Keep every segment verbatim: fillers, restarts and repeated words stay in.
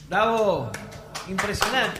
Bravo, impresionante.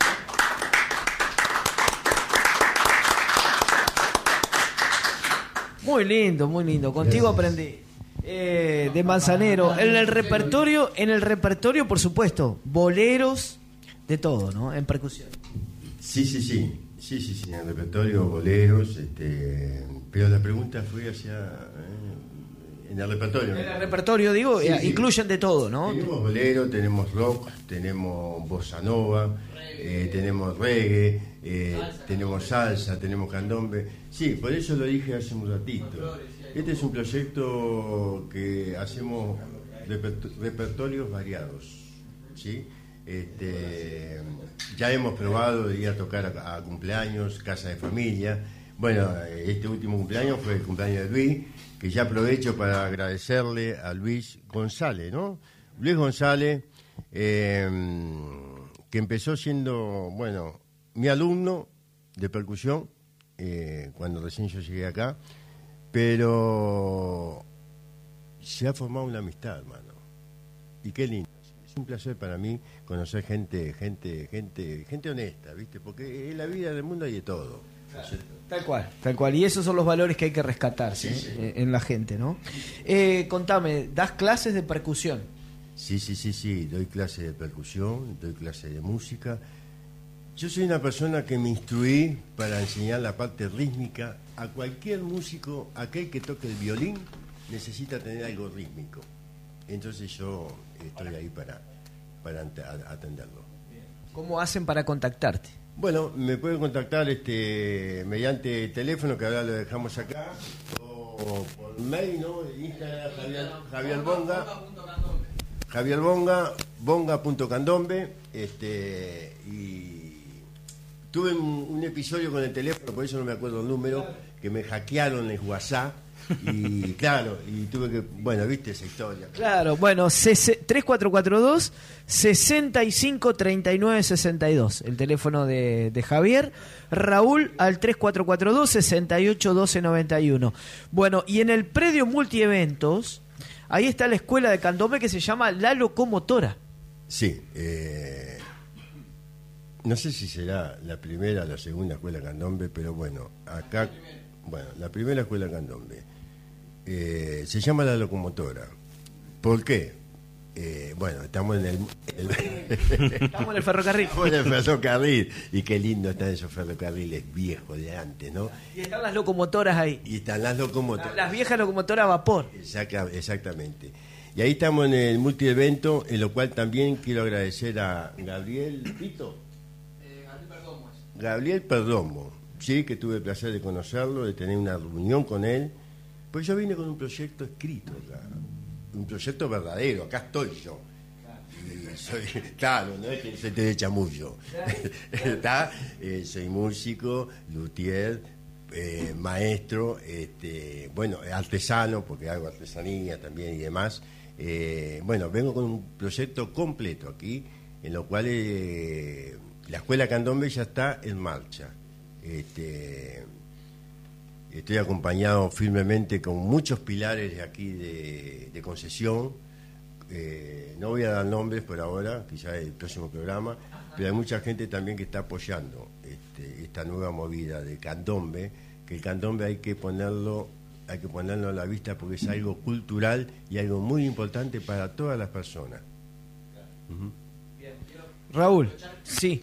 Muy lindo, muy lindo. Contigo Gracias. aprendí. Eh, de Manzanero, en el repertorio, en el repertorio, por supuesto, boleros, de todo, ¿no? En percusión. Sí, sí, sí, sí, sí, sí, en el repertorio, boleros, este, pero la pregunta fue hacia, eh, en el repertorio. En el repertorio, digo, sí, sí. Incluyen de todo, ¿no? Tenemos bolero, tenemos rock, tenemos bossa nova, eh, tenemos reggae, eh, salsa, tenemos salsa, tenemos candombe. Sí, por eso lo dije hace un ratito. Este es un proyecto que hacemos reperto- repertorios variados, ¿sí? Este, ya hemos probado de ir a tocar a, a cumpleaños, casa de familia. Bueno, este último cumpleaños fue el cumpleaños de Luis, que ya aprovecho para agradecerle a Luis González, ¿no? Luis González, eh, que empezó siendo, bueno, mi alumno de percusión, eh, cuando recién yo llegué acá, pero se ha formado una amistad, hermano. Y qué lindo. Es un placer para mí conocer gente, gente, gente, gente honesta, ¿viste? Porque en la vida del mundo hay de todo. Claro, tal cual, tal cual. Y esos son los valores que hay que rescatar, ¿sí? Sí, sí. En la gente, ¿no? Eh, contame, ¿das clases de percusión? Sí, sí, sí, sí. Doy clases de percusión, doy clases de música. Yo soy una persona que me instruí para enseñar la parte rítmica a cualquier músico. Aquel que toque el violín necesita tener algo rítmico. Entonces yo estoy ahí para, para atenderlo. ¿Cómo hacen para contactarte? Bueno, me pueden contactar este mediante teléfono, que ahora lo dejamos acá, o por mail, ¿no? Instagram, Javier, Javier Bonga, Javier Bonga, bonga punto candombe, este, y tuve un, un episodio con el teléfono, por eso no me acuerdo el número, que me hackearon el WhatsApp. Y claro, y tuve que, bueno, viste esa historia. Claro, bueno, tres cuatro cuatro dos, seis cinco tres nueve seis dos, el teléfono de, de Javier. Raúl al tres cuatro cuatro dos, seis ocho uno dos nueve uno. Bueno, y en el predio multieventos, ahí está la escuela de candombe que se llama La Locomotora. Sí, eh, no sé si será la primera o la segunda escuela de candombe, pero bueno, acá, bueno, la primera escuela de candombe. Eh, se llama La Locomotora. ¿Por qué? Eh, bueno, estamos en el, el... estamos en el ferrocarril. Estamos en el ferrocarril. Y qué lindo están esos ferrocarriles viejos de antes, ¿no? Y están las locomotoras ahí. Y están las locomotoras. Las viejas locomotoras a vapor. Exacta, exactamente. Y ahí estamos en el multievento, en lo cual también quiero agradecer a Gabriel Pito. Eh, Gabriel Perdomo. Gabriel Perdomo, sí, que tuve el placer de conocerlo, de tener una reunión con él. Pues yo vine con un proyecto escrito acá, un proyecto verdadero, acá estoy yo. Y soy, claro, no es que se te de chamullo. ¿Está? Eh, soy músico, luthier, eh, maestro, este, bueno, artesano, porque hago artesanía también y demás. Eh, bueno, vengo con un proyecto completo aquí, en lo cual eh, la Escuela Candombe ya está en marcha. Este, Estoy acompañado firmemente con muchos pilares de aquí de, de Concesión. Eh, no voy a dar nombres por ahora, quizás el próximo programa, pero hay mucha gente también que está apoyando este, esta nueva movida de candombe, que el candombe hay que ponerlo, hay que ponerlo a la vista porque es algo cultural y algo muy importante para todas las personas. Uh-huh. Bien. Raúl, sí.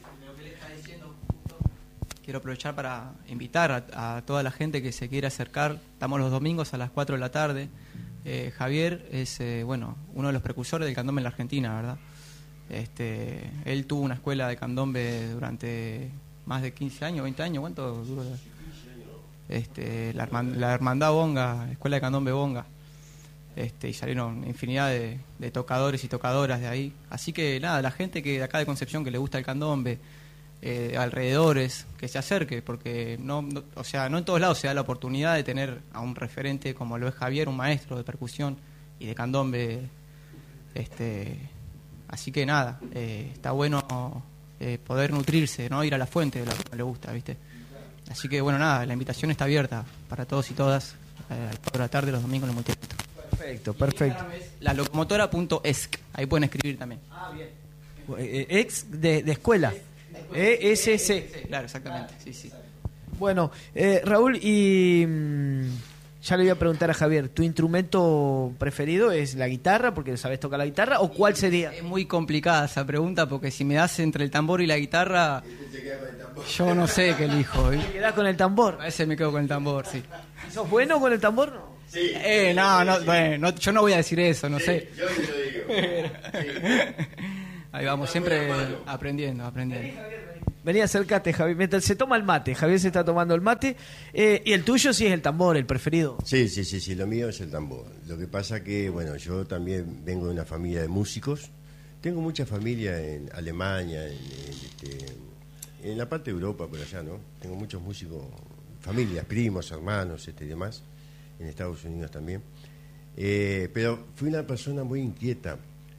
Quiero aprovechar para invitar a, a toda la gente que se quiera acercar. Estamos los domingos a las cuatro de la tarde. Eh, Javier es eh, bueno, uno de los precursores del candombe en la Argentina, ¿verdad? Este, él tuvo una escuela de candombe durante más de quince años, veinte años. ¿Cuánto duró? Este, la, hermandad, la hermandad Bonga, escuela de candombe Bonga. Este, y salieron infinidad de, de tocadores y tocadoras de ahí. Así que nada, la gente que de acá de Concepción que le gusta el candombe, Eh, alrededores, que se acerque, porque no, no, o sea, no en todos lados se da la oportunidad de tener a un referente como lo es Javier, un maestro de percusión y de candombe, este, así que nada, eh, está bueno eh, poder nutrirse, no ir a la fuente de lo que le gusta, ¿viste? Así que bueno, nada, la invitación está abierta para todos y todas eh, a las cuatro de la tarde los domingos en el multievento. Perfecto, perfecto. La locomotora punto esc, ahí pueden escribir también. Ah, bien. Eh, ex de, de escuela. E S C. Claro, exactamente. Sí, sí. Bueno, eh, Raúl, y mm, ya le voy a preguntar a Javier, ¿tu instrumento preferido es la guitarra, porque sabes tocar la guitarra, o cuál sería? Es muy complicada esa pregunta, porque si me das entre el tambor y la guitarra, yo no sé qué elijo. ¿eh? ¿Te quedás con el tambor? A veces me quedo con el tambor, sí. ¿Sos bueno con el tambor? No. Sí. Eh, no, no, bueno, no, yo no voy a decir eso, no Sí, sé. yo te lo digo. Sí. Ahí vamos, siempre aprendiendo, aprendiendo. Vení, acércate, Javier. Mientras se toma el mate, Javier se está tomando el mate. Eh, y el tuyo sí es el tambor, el preferido. Sí, sí, sí, sí, lo mío es el tambor. Lo que pasa que, bueno, yo también vengo de una familia de músicos. Tengo mucha familia en Alemania, en, en, este, en la parte de Europa, por allá, ¿no? Tengo muchos músicos, familias, primos, hermanos, este, y demás, en Estados Unidos también. Eh, pero fui una persona muy inquieta,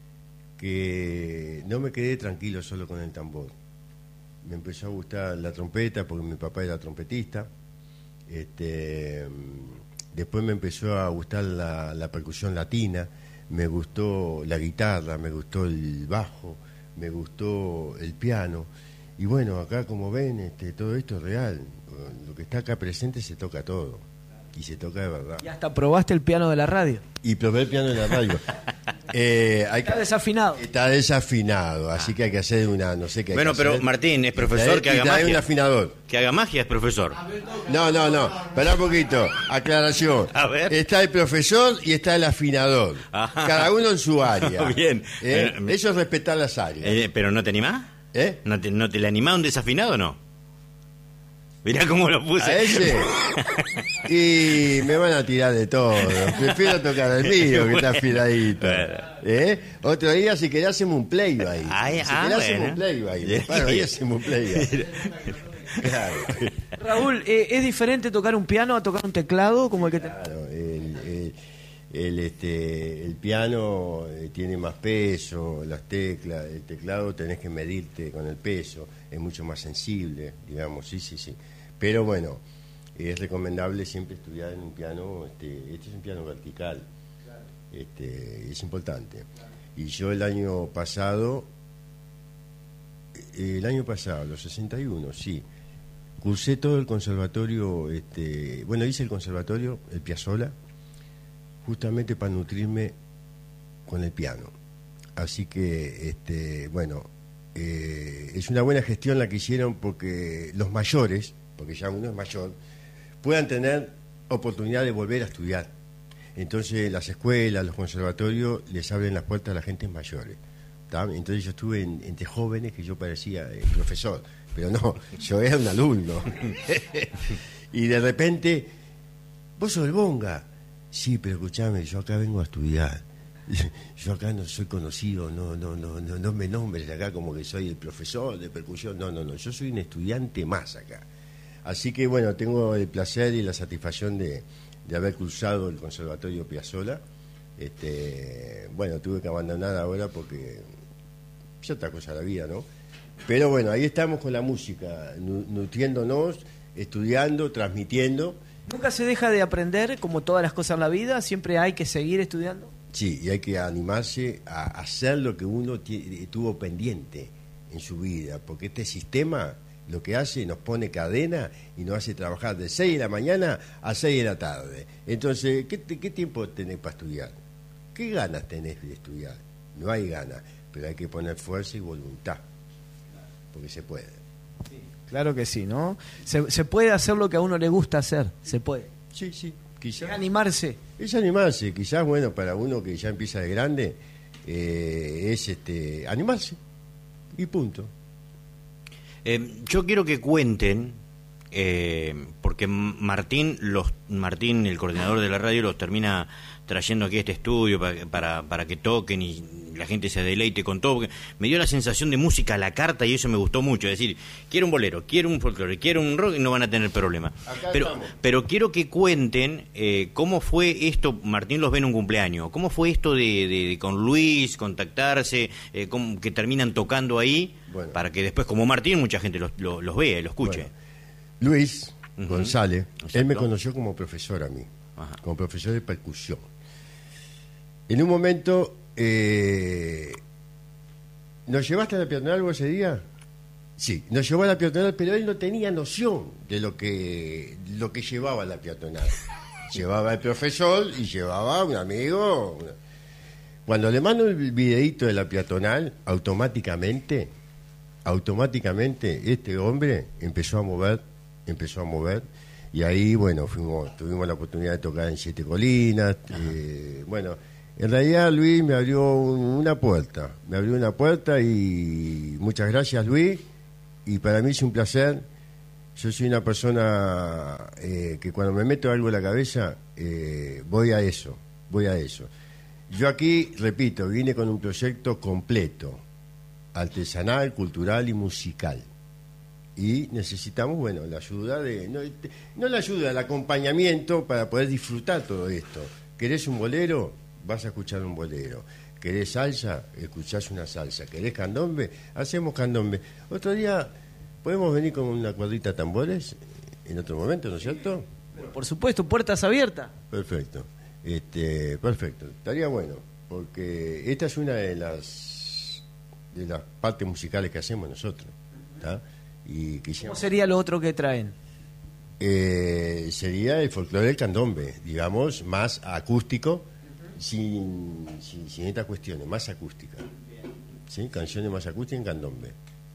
que no me quedé tranquilo solo con el tambor. Me empezó a gustar la trompeta porque mi papá era trompetista. Este, después me empezó a gustar la, la percusión latina, me gustó la guitarra, me gustó el bajo, me gustó el piano. Y bueno, acá como ven, este, todo esto es real. Lo que está acá presente se toca todo. Y se toca de verdad. Y hasta probaste el piano de la radio. Y probé el piano de la radio. Eh, hay Está que, desafinado. está desafinado, así que hay que hacer una, no sé qué hay Bueno, que pero hacer. Martín es Y profesor trae- que y haga trae magia. un afinador. Que haga magia es profesor. No, no, no, espera un poquito, aclaración. A ver. Está el profesor y está el afinador. Ajá. Cada uno en su área. Bien. ¿Eh? Eh, Eso es respetar las áreas. Eh, ¿Pero no te animás? ¿Eh? ¿No te, no te le animás a un desafinado o no? Mirá cómo lo puse. ¿A ese? Y me van a tirar de todo. Prefiero tocar el mío, que está afiladito. ¿Eh? Otro día, si querés, hacemos un playback. Ay, si ah, querés, hacemos bueno. un playback. Bueno, ahí hacemos un playback. Claro. Raúl, eh, ¿es diferente tocar un piano a tocar un teclado como el que te... Claro, el, el, el, este, el piano eh, tiene más peso, las teclas, el teclado tenés que medirte con el peso, es mucho más sensible, digamos, sí, sí, sí. Pero bueno, es recomendable siempre estudiar en un piano, este, este es un piano vertical, este, es importante. Y yo el año pasado, el año pasado, los sesenta y uno, sí, cursé todo el conservatorio, este, bueno, hice el conservatorio, el Piazzolla, justamente para nutrirme con el piano. Así que, este, bueno, eh, es una buena gestión la que hicieron porque los mayores, porque ya uno es mayor, puedan tener oportunidad de volver a estudiar. Entonces las escuelas, los conservatorios les abren las puertas a la gente mayores. ¿tá? Entonces yo estuve en, entre jóvenes que yo parecía eh, profesor, pero no, yo era un alumno. Y de repente, vos sos el Bonga. Sí, pero escuchame, yo acá vengo a estudiar. Yo acá no soy conocido, no, no, no, no, no me nombres acá como que soy el profesor de percusión. No, no, no, yo soy un estudiante más acá. Así que bueno, tengo el placer y la satisfacción de, de haber cursado el Conservatorio Piazzolla. Este, bueno, tuve que abandonar ahora porque es otra cosa de la vida, ¿no? Pero bueno, ahí estamos con la música, nu- nutriéndonos, estudiando, transmitiendo. Nunca se deja de aprender, como todas las cosas en la vida, siempre hay que seguir estudiando. Sí, y hay que animarse a hacer lo que uno ti- tuvo pendiente en su vida, porque este sistema lo que hace, nos pone cadena y nos hace trabajar de seis de la mañana a seis de la tarde. Entonces, ¿qué, te- qué tiempo tenés para estudiar? ¿Qué ganas tenés de estudiar? No hay ganas, pero hay que poner fuerza y voluntad, porque se puede. Claro que sí, ¿no? Se, se puede hacer lo que a uno le gusta hacer, se puede. Sí, sí, Es quizás. animarse. Es animarse, quizás, bueno, para uno que ya empieza de grande, eh, es este animarse, y punto. Eh, yo quiero que cuenten, eh, porque Martín, los, Martín, el coordinador de la radio, los termina trayendo aquí a este estudio para, para, para que toquen y la gente se deleite con todo, porque me dio la sensación de música a la carta y eso me gustó mucho. Es decir, quiero un bolero, quiero un folclore, quiero un rock y no van a tener problema. Acá Pero, estamos. pero quiero que cuenten eh, cómo fue esto. Martín los ve en un cumpleaños. ¿Cómo fue esto de, de, de con Luis, contactarse, eh, cómo, que terminan tocando ahí? Bueno. Para que después, como Martín, mucha gente los, los, los vea y los escuche. Bueno, Luis Ujú. González, Exacto. él me conoció como profesor a mí, Ajá. como profesor de percusión. En un momento, eh, ¿Nos llevaste a la peatonal vos ese día? Sí, nos llevó a la peatonal, pero él no tenía noción de lo que lo que llevaba la peatonal. Llevaba el profesor y llevaba un amigo. Cuando le mando el videíto de la peatonal, automáticamente, automáticamente este hombre empezó a mover, empezó a mover, y ahí, bueno, fuimos, tuvimos la oportunidad de tocar en Siete Colinas. Eh, bueno, en realidad Luis me abrió un, una puerta, me abrió una puerta y muchas gracias, Luis. Y para mí es un placer. Yo soy una persona eh, que cuando me meto algo en la cabeza, eh, voy a eso, voy a eso. Yo aquí, repito, vine con un proyecto completo, artesanal, cultural y musical. Y necesitamos, bueno, la ayuda de... No, no la ayuda, el acompañamiento para poder disfrutar todo esto. ¿Querés un bolero? Vas a escuchar un bolero. ¿Querés salsa? Escuchás una salsa. ¿Querés candombe? Hacemos candombe. Otro día, ¿podemos venir con una cuadrita de tambores? En otro momento, ¿no es cierto? Por supuesto, puertas abiertas. Perfecto. Este, perfecto. Estaría bueno, porque esta es una de las de las partes musicales que hacemos nosotros. ¿Tá? Y ¿Cómo sería lo otro que traen? Eh, sería el folclore del candombe, digamos, más acústico. Sin, sin, sin estas cuestiones, más acústica. ¿Sí? Canciones más acústicas en candombe.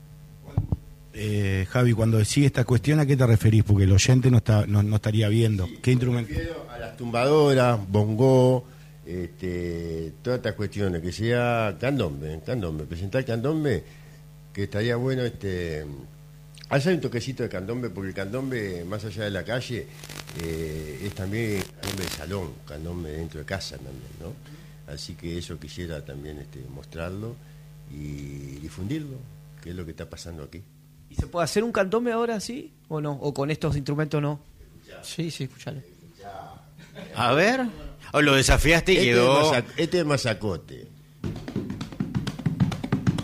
Eh, Javi, cuando decís esta cuestión, ¿a qué te referís? Porque el oyente no está no, no estaría viendo. Sí, ¿Qué instrumento? Me refiero a las tumbadoras, bongó, este, todas estas cuestiones, que sea candombe, candombe, presentar candombe, que estaría bueno este hacer un toquecito de candombe, porque el candombe, más allá de la calle, eh, es también candombe de salón, candombe dentro de casa también, ¿no? Así que eso quisiera también este, mostrarlo y difundirlo, que es lo que está pasando aquí. ¿Y se puede hacer un candombe ahora, sí? ¿O no? ¿O con estos instrumentos no? Sí, sí, escuchalo. A ver. O lo desafiaste y este quedó. Es masac- este es masacote.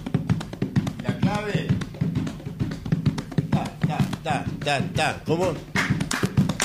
La clave. Ta, ta, ta, ta, ta. ¿Cómo?